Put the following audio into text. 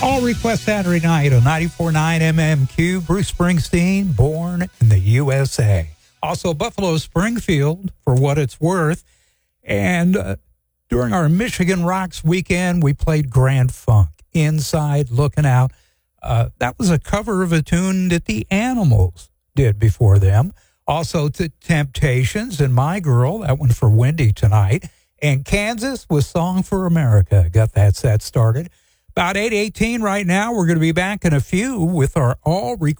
All Request Saturday night on 94.9 MMQ. Bruce Springsteen, Born in the USA. Also, Buffalo Springfield, For What It's Worth. And during our Michigan Rocks weekend, we played Grand Funk, Inside Looking Out. That was a cover of a tune that the Animals did before them. Also, The Temptations and My Girl, that one for Wendy tonight. And Kansas with Song for America. Got that set started. About 8:18 right now. We're going to be back in a few with our All Request